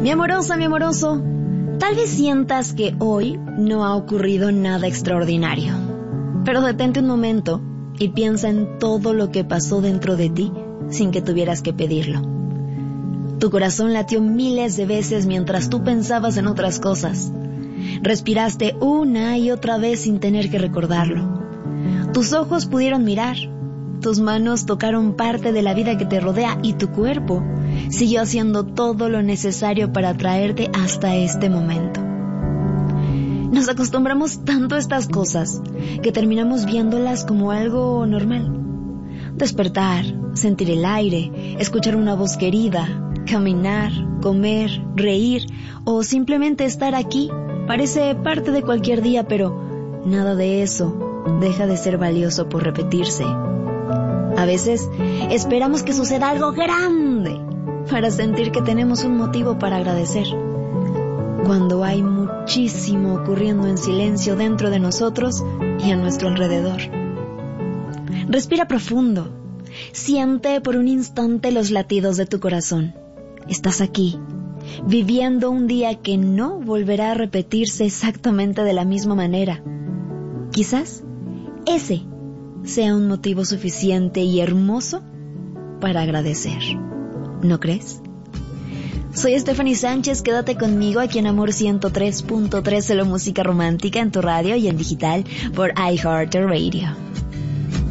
Mi amorosa, mi amoroso, tal vez sientas que hoy no ha ocurrido nada extraordinario, pero detente un momento y piensa en todo lo que pasó dentro de ti sin que tuvieras que pedirlo. Tu corazón latió miles de veces mientras tú pensabas en otras cosas. Respiraste una y otra vez sin tener que recordarlo. Tus ojos pudieron mirar, tus manos tocaron parte de la vida que te rodea y tu cuerpo siguió haciendo todo lo necesario para traerte hasta este momento. Nos acostumbramos tanto a estas cosas que terminamos viéndolas como algo normal. Despertar, sentir el aire, escuchar una voz querida, caminar, comer, reír o simplemente estar aquí parece parte de cualquier día, pero nada de eso deja de ser valioso por repetirse. A veces esperamos que suceda algo grande para sentir que tenemos un motivo para agradecer, cuando hay muchísimo ocurriendo en silencio dentro de nosotros y a nuestro alrededor. Respira profundo. Siente por un instante los latidos de tu corazón. Estás aquí, viviendo un día que no volverá a repetirse exactamente de la misma manera. Quizás ese sea un motivo suficiente y hermoso para agradecer. ¿No crees? Soy Stephanie Sánchez, quédate conmigo aquí en Amor 103.3, solo música romántica en tu radio y en digital por iHeartRadio.